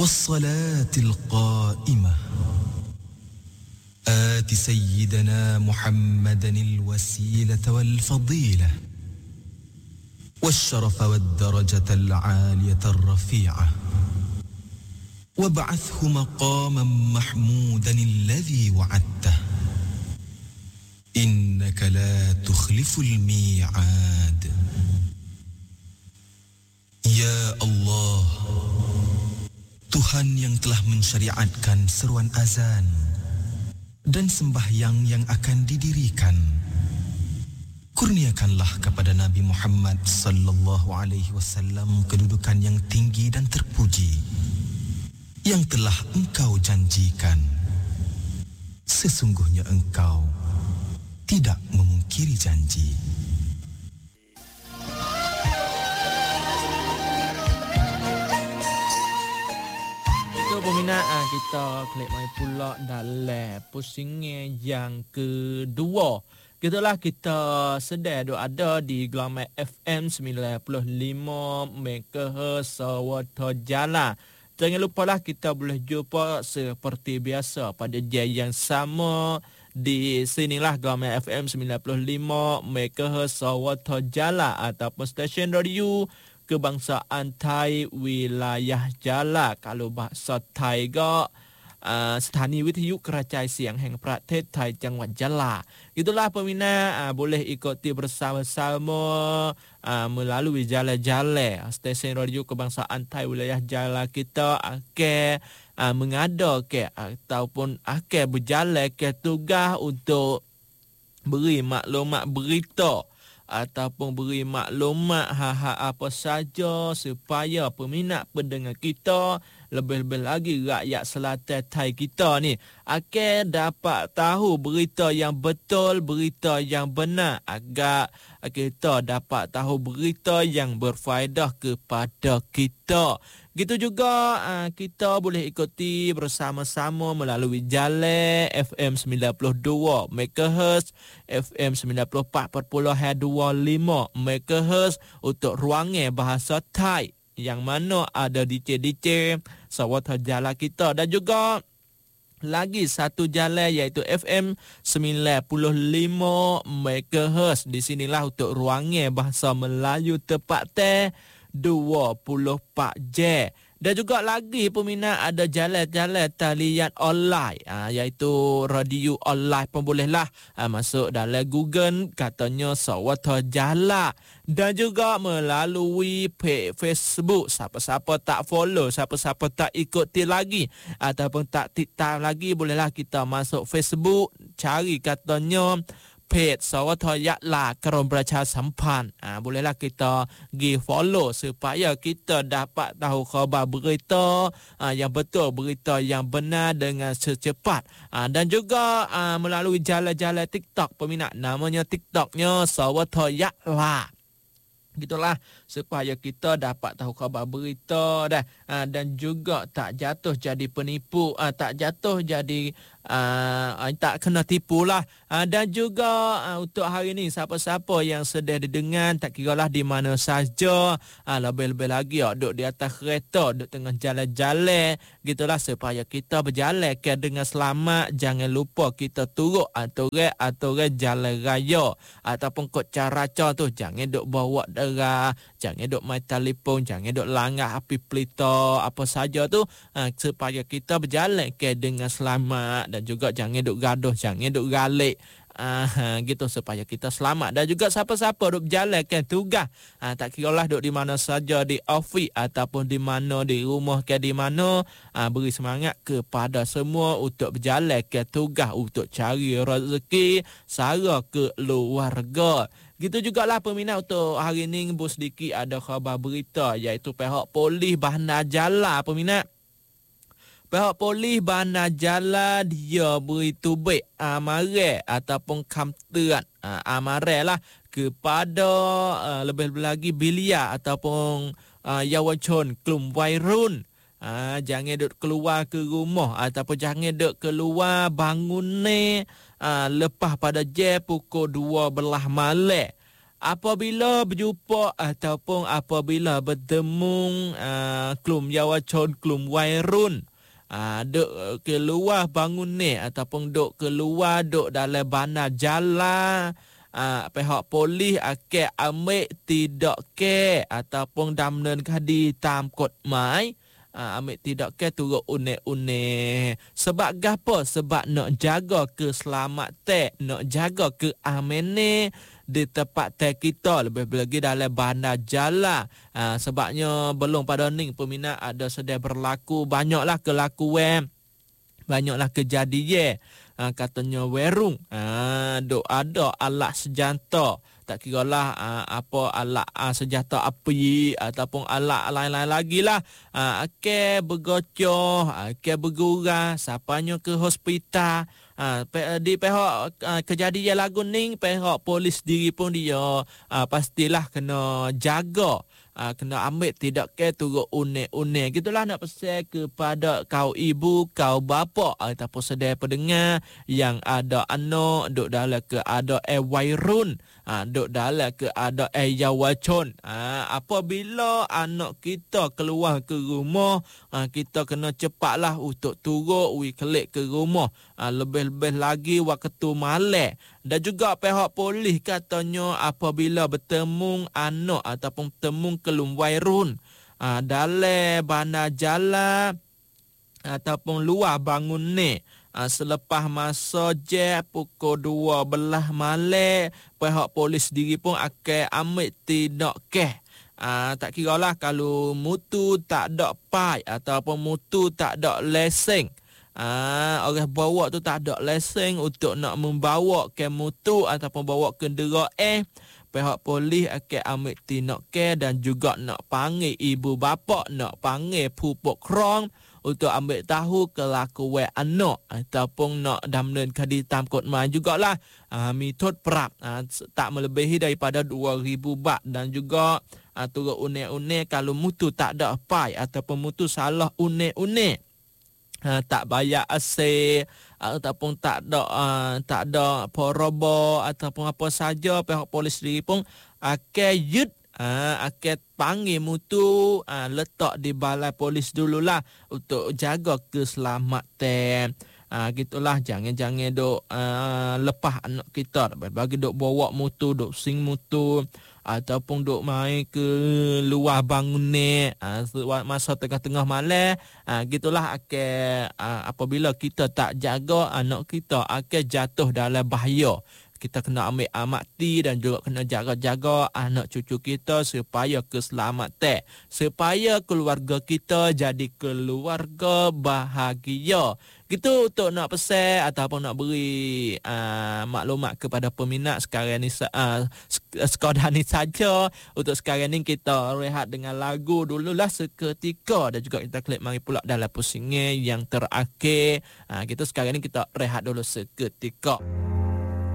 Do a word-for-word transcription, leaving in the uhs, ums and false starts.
والصلاة القائمة آت سيدنا محمدا الوسيلة والفضيلة والشرف والدرجة العالية الرفيعة وابعثه مقاما محمودا الذي وعدته إنك لا تخلف الميعاد. Ya Allah, Tuhan yang telah mensyariatkan seruan azan dan sembahyang yang akan didirikan, kurniakanlah kepada Nabi Muhammad sallallahu alaihi wasallam kedudukan yang tinggi dan terpuji yang telah engkau janjikan. Sesungguhnya engkau tidak memungkiri janji. Peminat, kita klik mai pula dalam pusingnya yang kedua. Gitulah kita sedar duk ada di Gelombang F M sembilan puluh lima megahertz Sawata Jala. Jangan lupalah kita boleh jumpa seperti biasa pada jam yang sama di sinilah Gelombang F M sembilan puluh lima megahertz Sawata Jala ataupun stesen radio Kebangsaan Thai Wilayah Jala. Kalau bahasa Thai ก็สถานีวิทยุกระจายเสียงแห่งประเทศไทยจังหวัดยะลา Itulah peminat, boleh ikuti bersama-sama melalui jalan-jalan stesen radio Kebangsaan Thai Wilayah Jala kita akan mengadakan ataupun akan berjalan ke tugas untuk beri maklumat berita ataupun beri maklumat hal-hal apa saja supaya peminat pendengar kita, lebih-lebih lagi rakyat selatan Thai kita ni akan dapat tahu berita yang betul, berita yang benar, agar kita dapat tahu berita yang berfaedah kepada kita. Gitu juga kita boleh ikuti bersama-sama melalui jalan F M sembilan puluh dua megahertz, F M sembilan puluh empat perpuluhan dua lima megahertz untuk ruangan bahasa Thai yang mana ada D J D J Sawata Jala kita, dan juga lagi satu jalan iaitu F M sembilan puluh lima megahertz. Di sinilah untuk ruangan bahasa Melayu tepatnya dua puluh empat jam. Dan juga lagi peminat ada jalan-jalan talian online, ha, iaitu radio online pun bolehlah ha, masuk dalam Google katanya Sawata Jala. Dan juga melalui page Facebook, siapa-siapa tak follow, siapa-siapa tak ikuti lagi ataupun tak tiktok lagi, bolehlah kita masuk Facebook, cari katanya page Sawata Jala Karom Pracha Sampan. Ha, bolehlah kita pergi follow supaya kita dapat tahu khabar berita ha, yang betul, berita yang benar dengan secepat. Ha, dan juga ha, melalui jalan-jalan TikTok peminat, namanya TikToknya Sawata Jala. Gitulah supaya kita dapat tahu khabar berita dah, ha, dan juga tak jatuh jadi penipu, ha, tak jatuh jadi uh, tak kena tipu lah. Ha, dan juga uh, untuk hari ni siapa-siapa yang sedang didengar, tak kiralah di mana saja, ha, lebih-lebih lagi ya, duduk di atas kereta, duduk tengah jalan-jalan, gitulah supaya kita berjalan ke dengan selamat. Jangan lupa kita turut aturan-aturan jalan raya ataupun kod caraca tu, jangan duk bawa darah, jangan duk main telefon, jangan duk langgar api pelita apa saja tu, ha, supaya kita berjalan ke dengan selamat. Dan juga jangan duk gaduh, jangan duk galik, ah, gitu supaya kita selamat. Dan juga siapa-siapa duk berjalankan tugas, ah, tak kiralah duk di mana saja, di office ataupun di mana, di rumah ke di mana, ah, beri semangat kepada semua untuk berjalan ke tugas untuk cari rezeki sara keluarga. Gitu jugalah peminat, untuk hari ni bos sedikit ada khabar berita iaitu pihak polis Bandar Jala peminat. Pihak polis Bandar Jala dia beri tubik amaran ataupun kamteran uh, amaran lah kepada uh, lebih-lebih lagi belia ataupun uh, yawacon kelum wairun. Uh, jangan duk keluar ke rumah ataupun jangan duk keluar bangun ni uh, lepas pada jam pukul dua belas malam. apabila berjumpa ataupun apabila bertemu uh, kelum yawachon kelum wairun uh, duk keluar bangun ni ataupun duk keluar duk dalam bandar jalan uh, pihak polis akan ambil tidak ke ataupun damnen kadi tam kod mai uh, ambil tidak ke turut unik-unik sebab gapo sebab nak jaga keselamatan nak jaga keamanan di tempat teh kita lebih lagi dalam bandar jalan ha, sebabnya belum pada ni peminat ada sedang berlaku banyaklah kelakuan banyaklah kejadian ha, katanya werung ha, duk ada alat senjata tak kiralah uh, apa alat uh, senjata api ataupun alat lain-lain lagi lah uh, akan bergocoh akan bergurau sampainya ke hospital uh, di pihak uh, kejadian lagu ni pihak polis sendiri pun dia uh, pastilah kena jaga uh, kena ambil tidak ke turut unik-unik gitulah nak pesan kepada kau ibu kau bapa ataupun sedaya pendengar yang ada anak duk dalam keadaan wairun Ha, duk dalam keadaan yawachon. Ha, apabila anak kita keluar ke rumah, ha, kita kena cepatlah untuk turut wi kelik ke rumah. Ha, lebih-lebih lagi waktu malam. Dan juga pihak polis katanya apabila bertemu anak ataupun bertemu kelum wairun ha, dalam bandar jalan ataupun luar bangun ni. Ha, selepas masa je pukul dua belas malam pihak polis sendiri pun akan ambil tindak kes. Ha, tak kiralah kalau mutu tak ada pai ataupun mutu tak ada lesen. Ha, orang bawa tu tak ada lesen untuk nak membawa ke mutu ataupun bawa kenderaan. Pihak polis akan ambil tindak kes dan juga nak panggil ibu bapa, nak panggil pupuk krong untuk ambil tahu kelakuan anak ataupun nak damnen kadi tam kod mai jugalah uh, mitut perap uh, tak melebihi daripada dua ribu baht dan juga uh, turut unik-unik kalau mutu tak ada pai ataupun mutu salah unik-unik uh, tak bayar asyik uh, ataupun tak ada uh, tak ada porobo ataupun apa saja pihak polis sendiri pun akan yud Ha, akan panggil mutu ha, letak di balai polis dululah untuk jaga keselamatan. Ha, gitulah jangan-jangan duk uh, lepas anak kita bagi duk bawa mutu, duk sing mutu ataupun duk main ke luar bangun ni ha, masa tengah-tengah malam. Ha, gitulah akan uh, apabila kita tak jaga anak kita akan jatuh dalam bahaya. Kita kena ambil amati dan juga kena jaga-jaga anak cucu kita supaya keselamatan. Supaya keluarga kita jadi keluarga bahagia. Gitu untuk nak pesan ataupun nak beri uh, maklumat kepada peminat sekarang ni uh, sekadar ni saja. Untuk sekarang ni kita rehat dengan lagu dululah seketika dan juga kita klik mari pula dalam pusingan yang terakhir. Uh, kita sekarang ni kita rehat dulu seketika.